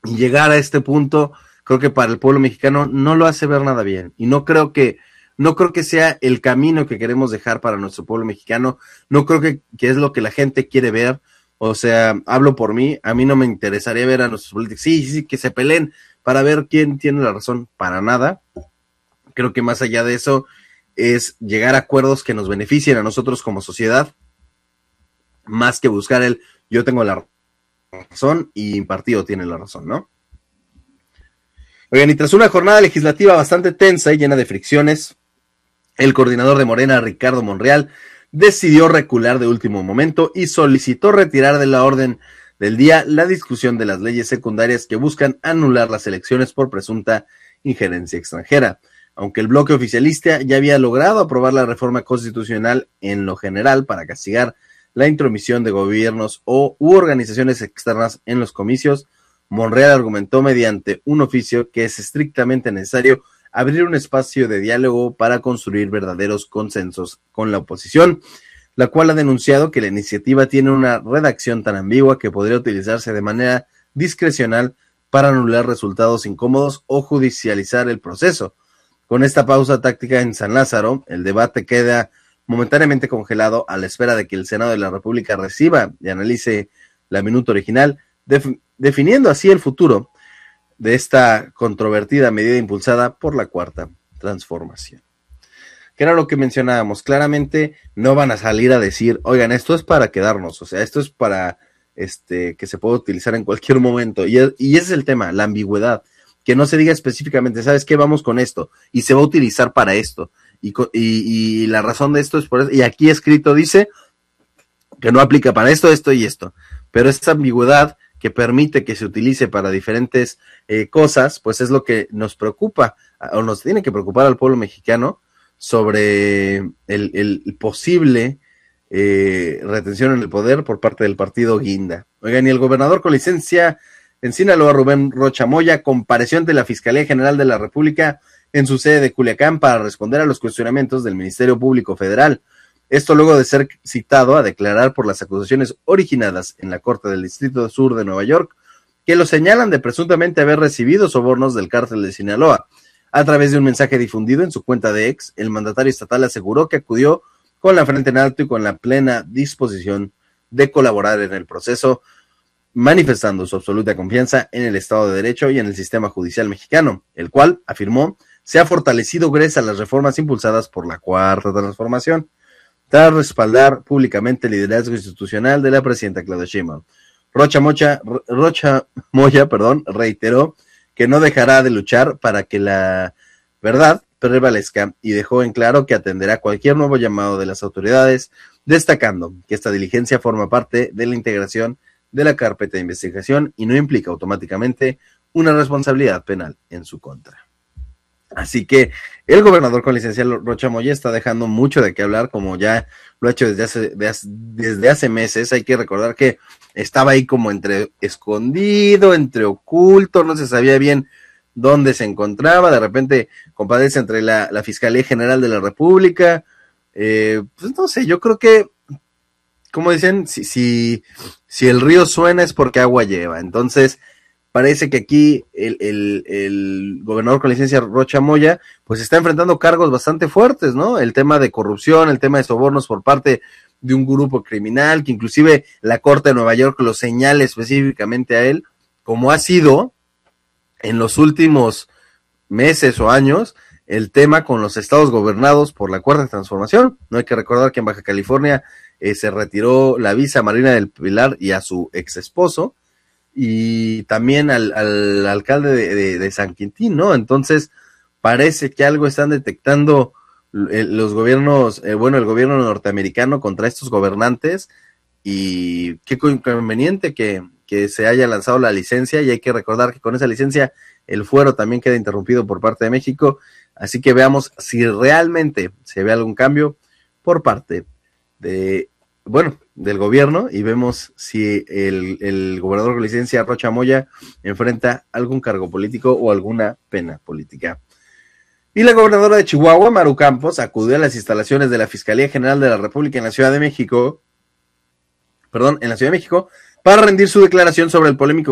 Y llegar a este punto, creo que para el pueblo mexicano no lo hace ver nada bien. Y no creo que sea el camino que queremos dejar para nuestro pueblo mexicano. No creo que es lo que la gente quiere ver. O sea, hablo por mí, a mí no me interesaría ver a nuestros políticos, sí, que se peleen para ver quién tiene la razón, para nada. Creo que más allá de eso es llegar a acuerdos que nos beneficien a nosotros como sociedad, más que buscar el yo tengo la razón y mi partido tiene la razón, ¿no? Oigan, y tras una jornada legislativa bastante tensa y llena de fricciones, el coordinador de Morena, Ricardo Monreal, decidió recular de último momento y solicitó retirar de la orden del día la discusión de las leyes secundarias que buscan anular las elecciones por presunta injerencia extranjera. Aunque el bloque oficialista ya había logrado aprobar la reforma constitucional en lo general para castigar la intromisión de gobiernos u organizaciones externas en los comicios, Monreal argumentó mediante un oficio que es estrictamente necesario abrir un espacio de diálogo para construir verdaderos consensos con la oposición, la cual ha denunciado que la iniciativa tiene una redacción tan ambigua que podría utilizarse de manera discrecional para anular resultados incómodos o judicializar el proceso. Con esta pausa táctica en San Lázaro, el debate queda momentáneamente congelado a la espera de que el Senado de la República reciba y analice la minuta original, definiendo así el futuro de esta controvertida medida impulsada por la Cuarta Transformación. Que era lo que mencionábamos, claramente no van a salir a decir, oigan, esto es para quedarnos, o sea, esto es para que se pueda utilizar en cualquier momento, y ese es el tema, la ambigüedad, que no se diga específicamente, ¿sabes qué? Vamos con esto, y se va a utilizar para esto, y la razón de esto es por eso, y aquí escrito dice que no aplica para esto, esto y esto, pero esta ambigüedad que permite que se utilice para diferentes cosas, pues es lo que nos preocupa, o nos tiene que preocupar al pueblo mexicano sobre el posible retención en el poder por parte del partido Guinda. Oigan, y el gobernador con licencia en Sinaloa, Rubén Rocha Moya, compareció ante la Fiscalía General de la República en su sede de Culiacán para responder a los cuestionamientos del Ministerio Público Federal. Esto luego de ser citado a declarar por las acusaciones originadas en la Corte del Distrito Sur de Nueva York, que lo señalan de presuntamente haber recibido sobornos del cártel de Sinaloa. A través de un mensaje difundido en su cuenta de X, el mandatario estatal aseguró que acudió con la frente en alto y con la plena disposición de colaborar en el proceso, manifestando su absoluta confianza en el Estado de Derecho y en el sistema judicial mexicano, el cual, afirmó, se ha fortalecido gracias a las reformas impulsadas por la Cuarta Transformación, tras respaldar públicamente el liderazgo institucional de la presidenta Claudia Sheinbaum. Rocha Moya, reiteró que no dejará de luchar para que la verdad prevalezca y dejó en claro que atenderá cualquier nuevo llamado de las autoridades, destacando que esta diligencia forma parte de la integración de la carpeta de investigación y no implica automáticamente una responsabilidad penal en su contra. Así que el gobernador con licencia Rocha Moya está dejando mucho de qué hablar, como ya lo ha hecho desde hace meses. Hay que recordar que estaba ahí como entre escondido, entre oculto, no se sabía bien dónde se encontraba. De repente compadece entre la Fiscalía General de la República. Pues no sé, yo creo que, como dicen, si el río suena es porque agua lleva. Entonces parece que aquí el gobernador con licencia Rocha Moya pues está enfrentando cargos bastante fuertes, ¿no? El tema de corrupción, el tema de sobornos por parte de un grupo criminal, que inclusive la Corte de Nueva York lo señala específicamente a él, como ha sido en los últimos meses o años el tema con los estados gobernados por la Cuarta Transformación. No hay que recordar que en Baja California se retiró la visa a Marina del Pilar y a su ex esposo, y también al alcalde de San Quintín, ¿no? Entonces parece que algo están detectando los gobiernos, el gobierno norteamericano contra estos gobernantes, y qué conveniente que se haya lanzado la licencia, y hay que recordar que con esa licencia el fuero también queda interrumpido por parte de México, así que veamos si realmente se ve algún cambio por parte del gobierno, y vemos si el gobernador con licencia Rocha Moya enfrenta algún cargo político o alguna pena política. Y la gobernadora de Chihuahua, Maru Campos, acudió a las instalaciones de la Fiscalía General de la República en la Ciudad de México, para rendir su declaración sobre el polémico